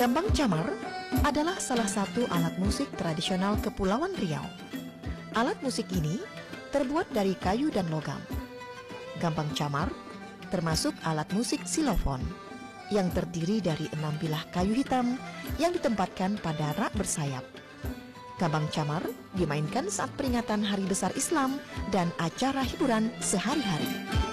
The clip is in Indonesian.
Gambang camar adalah salah satu alat musik tradisional Kepulauan Riau. Alat musik ini terbuat dari kayu dan logam. Gambang camar termasuk alat musik xilofon yang terdiri dari 6 bilah kayu hitam yang ditempatkan pada rak bersayap. Gambang camar dimainkan saat peringatan Hari Besar Islam dan acara hiburan sehari-hari.